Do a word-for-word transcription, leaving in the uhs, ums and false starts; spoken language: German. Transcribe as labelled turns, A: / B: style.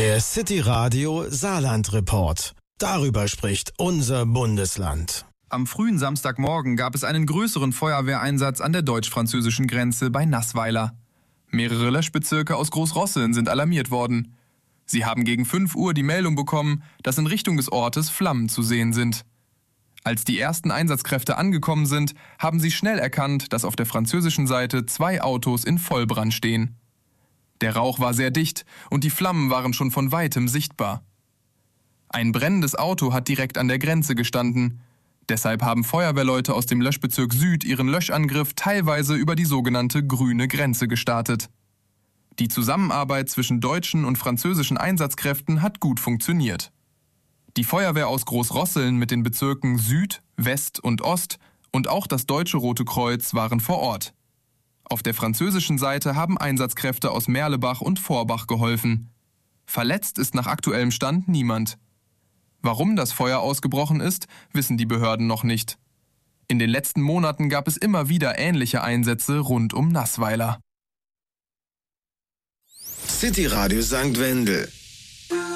A: Der City Radio Saarland Report. Darüber spricht unser Bundesland.
B: Am frühen Samstagmorgen gab es einen größeren Feuerwehreinsatz an der deutsch-französischen Grenze bei Naßweiler. Mehrere Löschbezirke aus Großrosseln sind alarmiert worden. Sie haben gegen fünf Uhr die Meldung bekommen, dass in Richtung des Ortes Flammen zu sehen sind. Als die ersten Einsatzkräfte angekommen sind, haben sie schnell erkannt, dass auf der französischen Seite zwei Autos in Vollbrand stehen. Der Rauch war sehr dicht und die Flammen waren schon von weitem sichtbar. Ein brennendes Auto hat direkt an der Grenze gestanden. Deshalb haben Feuerwehrleute aus dem Löschbezirk Süd ihren Löschangriff teilweise über die sogenannte grüne Grenze gestartet. Die Zusammenarbeit zwischen deutschen und französischen Einsatzkräften hat gut funktioniert. Die Feuerwehr aus Großrosseln mit den Bezirken Süd, West und Ost und auch das Deutsche Rote Kreuz waren vor Ort. Auf der französischen Seite haben Einsatzkräfte aus Merlebach und Vorbach geholfen. Verletzt ist nach aktuellem Stand niemand. Warum das Feuer ausgebrochen ist, wissen die Behörden noch nicht. In den letzten Monaten gab es immer wieder ähnliche Einsätze rund um Naßweiler.
A: City Radio Sankt Wendel.